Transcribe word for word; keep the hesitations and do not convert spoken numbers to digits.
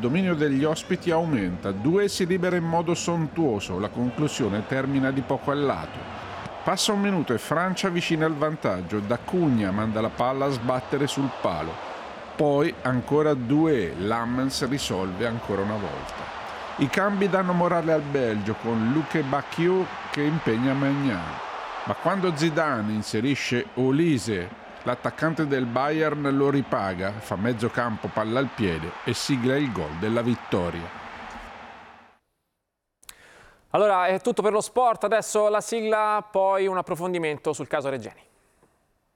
dominio degli ospiti aumenta, Doué si libera in modo sontuoso, la conclusione termina di poco a lato. Passa un minuto e Francia avvicina il vantaggio, D'Acunha manda la palla a sbattere sul palo. Poi ancora Doué, Lammens risolve ancora una volta. I cambi danno morale al Belgio con Luke Bacchio che impegna Maignan. Ma quando Zidane inserisce Olise, l'attaccante del Bayern lo ripaga, fa mezzo campo palla al piede e sigla il gol della vittoria. Allora è tutto per lo sport, adesso la sigla, poi un approfondimento sul caso Regeni.